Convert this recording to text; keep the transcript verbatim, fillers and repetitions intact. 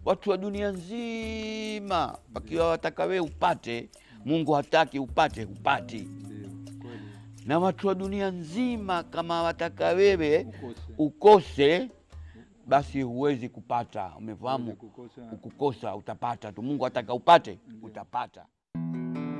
watu wa dunia nzima wakiwa wataka wewe upate, Mungu hataki upate, upati. Na watu wa dunia nzima kama wataka wewe ukose, basi huwezi kupata. Umefahamu? Ukukosa utapata tu. Mungu hataka upate, utapata.